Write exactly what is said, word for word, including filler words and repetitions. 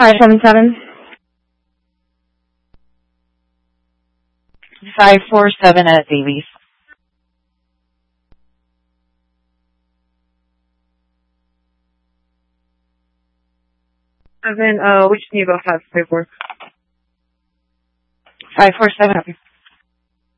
five seven seven. five four seven at Davies. And then, uh, which neighbor has paperwork? five four seven.